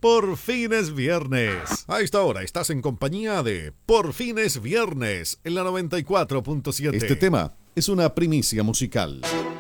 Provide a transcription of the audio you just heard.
Por fin es viernes. A esta hora estás en compañía de Por fin es viernes en la 94.7. Este tema es una primicia musical.